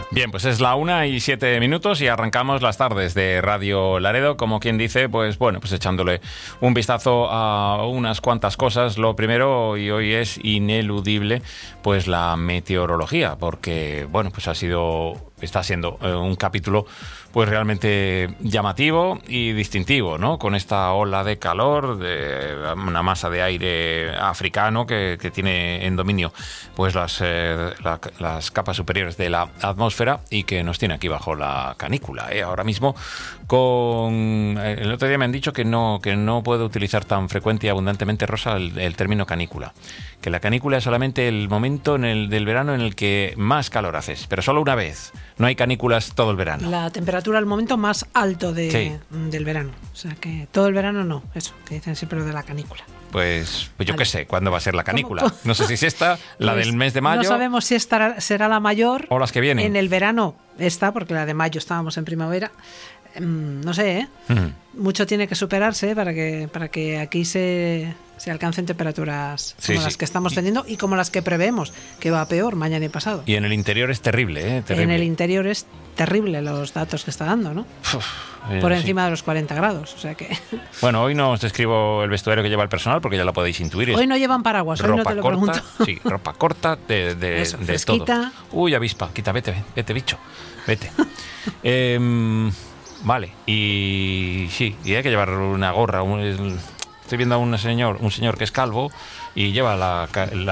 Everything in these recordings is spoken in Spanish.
Bien, pues es la 1:07 y arrancamos las tardes de Radio Laredo, como quien dice, pues bueno, pues echándole un vistazo a unas cuantas cosas. Lo primero, y hoy es ineludible, pues la meteorología, porque bueno, pues está siendo un capítulo pues realmente llamativo y distintivo, ¿no? Con esta ola de calor, de una masa de aire africano que tiene en dominio pues las capas superiores de la atmósfera y que nos tiene aquí bajo la canícula, ahora mismo. El otro día me han dicho que no puedo utilizar tan frecuente y abundantemente, Rosa, el término canícula. Que la canícula es solamente el momento del verano en el que más calor haces, pero solo una vez. No hay canículas todo el verano. La temperatura al momento más alto del verano. O sea que todo el verano no, eso, que dicen siempre lo de la canícula. Pues yo qué sé, ¿cuándo va a ser la canícula? No sé si es esta, la del mes de mayo. No sabemos si será la mayor. O las que vienen. En el verano esta, porque la de mayo estábamos en primavera. No sé, ¿eh? Mucho tiene que superarse para que aquí se alcancen temperaturas como las que estamos teniendo y como las que prevemos, que va peor mañana y pasado. Y en el interior es terrible, ¿eh? Terrible. En el interior es terrible los datos que está dando, ¿no? Por encima de los 40 grados, o sea que... Bueno, hoy no os describo el vestuario que lleva el personal porque ya lo podéis intuir. Hoy no llevan paraguas, hoy no te lo pregunto. Sí, ropa corta de fresquita. Todo. Uy, avispa, vete, bicho, vete. Vale, y sí, y hay que llevar una gorra. Estoy viendo a un señor que es calvo y lleva la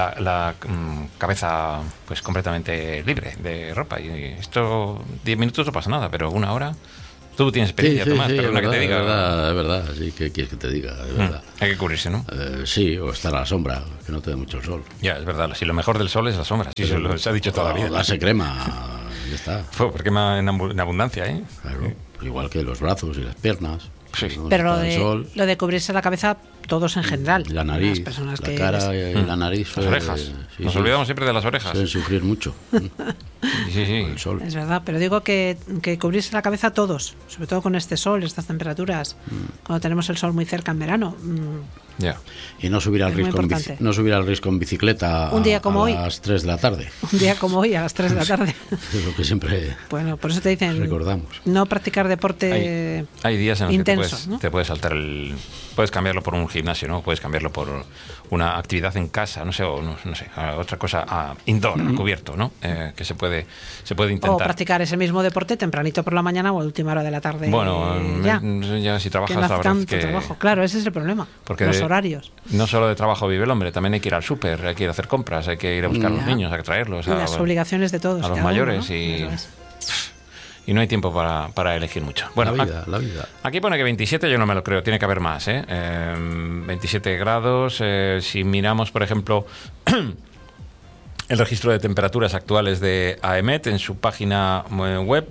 cabeza pues completamente libre de ropa. Y esto, 10 minutos no pasa nada, pero una hora... Tú tienes experiencia, Tomás, perdona que te diga. Es verdad, sí, ¿qué quieres que te diga? Es verdad. Hay que cubrirse, ¿no? Sí, o estar a la sombra, que no te dé mucho el sol. Ya, es verdad, si lo mejor del sol es la sombra, sí, se ha dicho toda la vida. Darse crema, ya está. Porque en abundancia, ¿eh? Claro, igual que los brazos y las piernas. Sí. Pero lo de cubrirse la cabeza, todos en general. La nariz, la cara y la nariz. Las orejas. Nos olvidamos siempre de las orejas. Suelen sufrir mucho. Sí. El sol. Es verdad, pero digo que cubrirse la cabeza todos, sobre todo con este sol, estas temperaturas, cuando tenemos el sol muy cerca en verano. Ya. Y no subir al risco en bicicleta un día como a las 3 de la tarde. Un día como hoy, a las 3 de la tarde. Es lo que siempre por eso te dicen recordamos. No practicar deporte hay días en los intenso, que ¿no? te puedes saltar puedes cambiarlo por un gimnasio, ¿no? Puedes cambiarlo por una actividad en casa, no sé, otra cosa indoor, cubierto, ¿no? Que se puede intentar. O practicar ese mismo deporte tempranito por la mañana o a última hora de la tarde. Bueno, ya si trabajas, que no hace la verdad tanto trabajo. Claro, ese es el problema. Porque los horarios. No solo de trabajo vive el hombre, también hay que ir al súper, hay que ir a hacer compras, hay que ir a buscar a los niños, hay que traerlos. Y las obligaciones de todos. A los mayores, ¿no? Y no hay tiempo para elegir mucho. Bueno, la vida. Aquí pone que 27, yo no me lo creo, tiene que haber más, 27 grados. Si miramos, por ejemplo, el registro de temperaturas actuales de AEMET en su página web,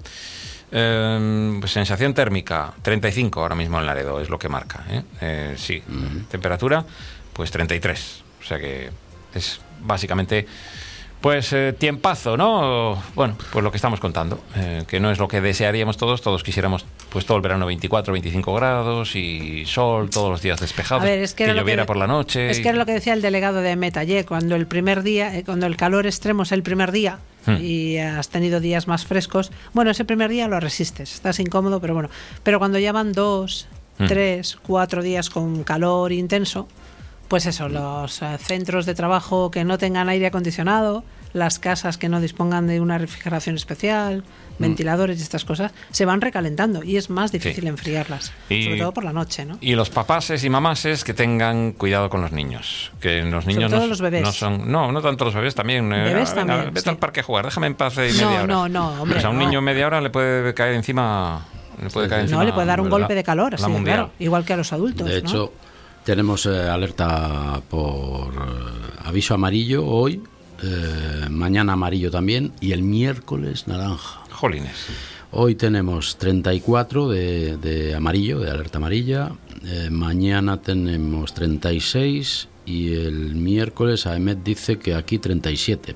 sensación térmica 35 ahora mismo en Laredo, es lo que marca, temperatura pues 33, o sea que es básicamente pues tiempazo, ¿no? Bueno, pues lo que estamos contando, que no es lo que desearíamos todos quisiéramos pues todo el verano 24, 25 grados y sol todos los días despejados, que lloviera por la noche. Es que era lo que decía el delegado de AEMET ayer, cuando el primer día, cuando el calor extremo es el primer día y has tenido días más frescos, bueno, ese primer día lo resistes, estás incómodo, pero bueno, pero cuando ya van 2, 3, 4 días con calor intenso, pues eso, los centros de trabajo que no tengan aire acondicionado, las casas que no dispongan de una refrigeración especial, ventiladores y estas cosas, se van recalentando y es más difícil enfriarlas, sobre todo por la noche, ¿no? Y los papases y mamases que tengan cuidado con los niños, que los niños sobre todo los bebés. no tanto los bebés, también. También, vete al parque a jugar, déjame en paz media hora. No, hombre. Pues a un niño media hora le puede caer encima. Le puede dar un golpe de calor, sí, claro, igual que a los adultos. De hecho, tenemos alerta por aviso amarillo hoy, mañana amarillo también y el miércoles naranja. Jolines. Hoy tenemos 34 de amarillo, de alerta amarilla, mañana tenemos 36 y el miércoles AEMET dice que aquí 37,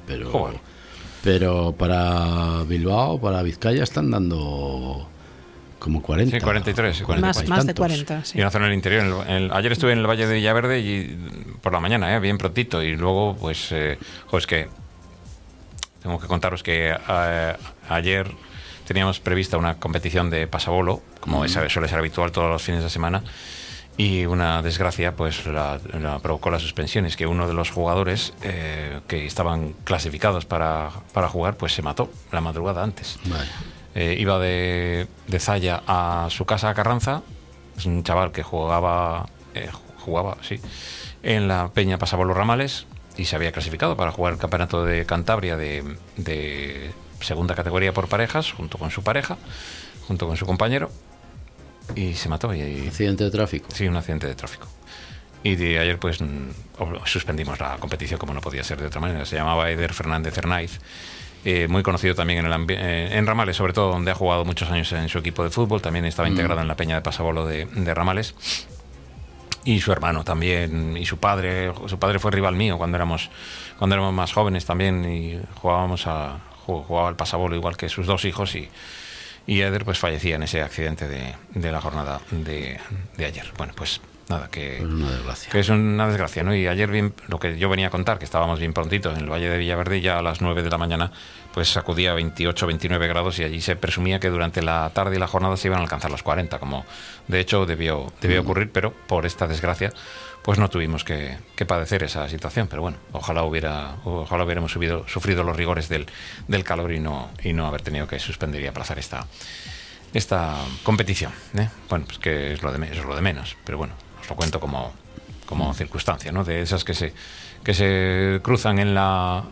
pero para Bilbao, para Vizcaya están dando como 40. Sí, 43. 44. Más de 40, sí. Y una zona en el interior. Ayer estuve en el Valle de Villaverde y por la mañana, bien prontito. Y luego, pues, que tengo que contaros que ayer teníamos prevista una competición de pasabolo, como suele ser habitual todos los fines de semana, y una desgracia pues la provocó las suspensiones, que uno de los jugadores que estaban clasificados para jugar pues se mató la madrugada antes. Vale. Iba de Zalla a su casa a Carranza. Es un chaval que jugaba en la Peña Pasabolo Ramales y se había clasificado para jugar el campeonato de Cantabria de segunda categoría por parejas, junto con su pareja, junto con su compañero, y se mató. ¿Accidente de tráfico? Sí, un accidente de tráfico. Y de ayer pues suspendimos la competición, como no podía ser de otra manera. Se llamaba Eder Fernández Hernaiz, muy conocido también en Ramales, sobre todo, donde ha jugado muchos años en su equipo de fútbol. También estaba integrado en la Peña de Pasabolo de Ramales. Y su hermano también, y su padre fue rival mío cuando éramos más jóvenes también, y jugaba al pasabolo igual que sus dos hijos, y Eder pues fallecía en ese accidente de la jornada de ayer. Bueno, pues nada, que es una desgracia, ¿no? Y ayer, bien, lo que yo venía a contar, que estábamos bien prontitos en el Valle de Villaverde, ya a las 9 de la mañana pues sacudía 28, 29 grados, y allí se presumía que durante la tarde y la jornada se iban a alcanzar los 40, como de hecho debió ocurrir, pero por esta desgracia pues no tuvimos que padecer esa situación. Pero bueno, ojalá hubiéramos sufrido los rigores del calor y no haber tenido que suspender y aplazar esta competición, ¿eh? Bueno, pues que es lo de menos, pero bueno, os lo cuento como circunstancia, ¿no? De esas que se cruzan en la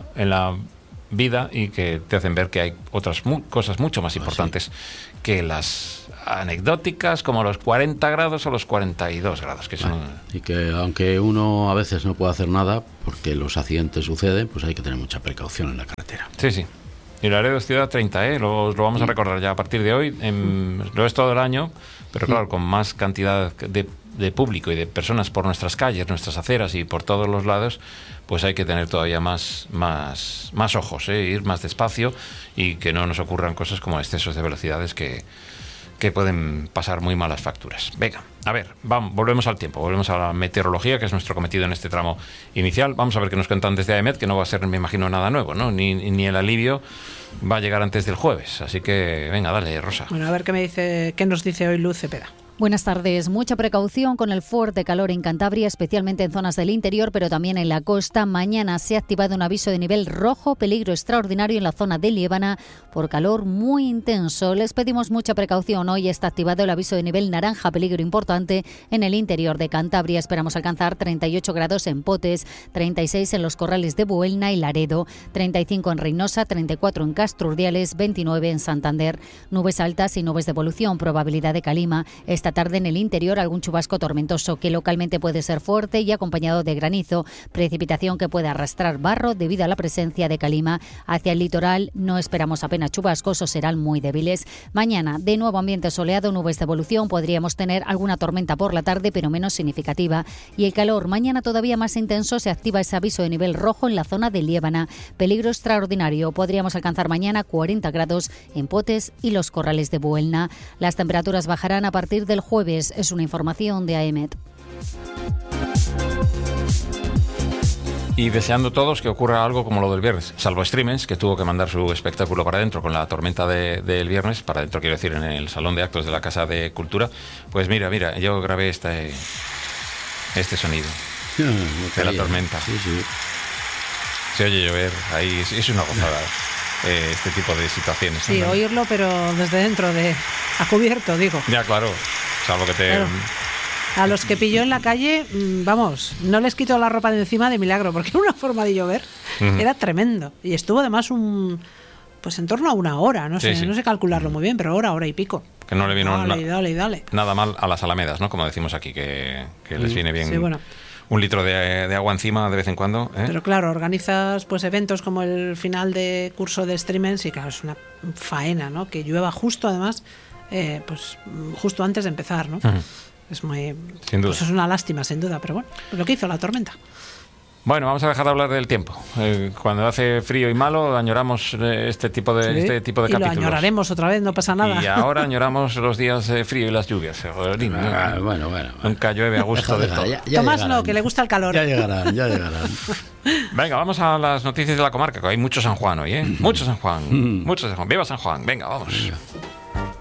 vida y que te hacen ver que hay otras cosas mucho más importantes que las anecdóticas, como los 40 grados o los 42 grados, que son... Y que aunque uno a veces no puede hacer nada porque los accidentes suceden, pues hay que tener mucha precaución en la carretera. Sí, sí. Y Laredo es ciudad 30, lo vamos a recordar ya a partir de hoy. Lo es todo el año, pero claro, con más cantidad de público y de personas por nuestras calles, nuestras aceras y por todos los lados, pues hay que tener todavía más ojos, ir más despacio, y que no nos ocurran cosas como excesos de velocidades que pueden pasar muy malas facturas. Venga, a ver, volvemos al tiempo, volvemos a la meteorología, que es nuestro cometido en este tramo inicial. Vamos a ver qué nos cuentan desde AEMET, que no va a ser, me imagino, nada nuevo, ¿no? Ni el alivio va a llegar antes del jueves. Así que, venga, dale, Rosa. Bueno, a ver qué nos dice hoy Luz Cepeda. Buenas tardes. Mucha precaución con el fuerte calor en Cantabria, especialmente en zonas del interior, pero también en la costa. Mañana se ha activado un aviso de nivel rojo, peligro extraordinario en la zona de Liébana por calor muy intenso. Les pedimos mucha precaución. Hoy está activado el aviso de nivel naranja, peligro importante en el interior de Cantabria. Esperamos alcanzar 38 grados en Potes, 36 en los Corrales de Buelna y Laredo, 35 en Reynosa, 34 en Castro Urdiales, 29 en Santander. Nubes altas y nubes de evolución, probabilidad de calima. Esta tarde en el interior algún chubasco tormentoso que localmente puede ser fuerte y acompañado de granizo, precipitación que puede arrastrar barro debido a la presencia de calima. Hacia el litoral no esperamos apenas chubascos o serán muy débiles. Mañana de nuevo ambiente soleado, nubes de evolución, podríamos tener alguna tormenta por la tarde pero menos significativa, y el calor mañana todavía más intenso. Se activa ese aviso de nivel rojo en la zona de Liébana, peligro extraordinario. Podríamos alcanzar mañana 40 grados en Potes y los Corrales de Buelna. Las temperaturas bajarán a partir del jueves. Es una información de AEMET. Y deseando todos que ocurra algo como lo del viernes, salvo Streamers, que tuvo que mandar su espectáculo para adentro con la tormenta del viernes, para adentro quiero decir, en el salón de actos de la Casa de Cultura. Pues mira, yo grabé este sonido de la tormenta. Sí. Se oye llover, ahí es una gozada. Este tipo de situaciones. Sí, ¿no? Oírlo, pero desde dentro, a cubierto, digo. Ya, claro, salvo que te... Claro. A los que pilló en la calle, vamos, no les quito la ropa de encima de milagro, porque era una forma de llover, era tremendo. Y estuvo además pues en torno a una hora, no sé calcularlo muy bien, pero hora y pico. Que no le vino dale. Nada mal a las alamedas, ¿no? Como decimos aquí, que les viene bien. Sí, bueno. Un litro de agua encima de vez en cuando, ¿eh? Pero claro, organizas pues eventos como el final de curso de Streamers y claro, es una faena, ¿no? Que llueva justo, además, pues justo antes de empezar, ¿no? Es muy... Sin duda. Pues es una lástima, sin duda, pero bueno, lo que hizo la tormenta. Bueno, vamos a dejar de hablar del tiempo. Cuando hace frío y malo, añoramos este tipo de capítulos. Y lo añoraremos otra vez, no pasa nada. Y ahora añoramos los días de frío y las lluvias. Bueno. Nunca llueve a gusto de todo. Ya Tomás no, que le gusta el calor. Ya llegarán. Venga, vamos a las noticias de la comarca, que hay mucho San Juan hoy, ¿eh? Mucho San Juan. ¡Viva San Juan! Venga, vamos. Venga.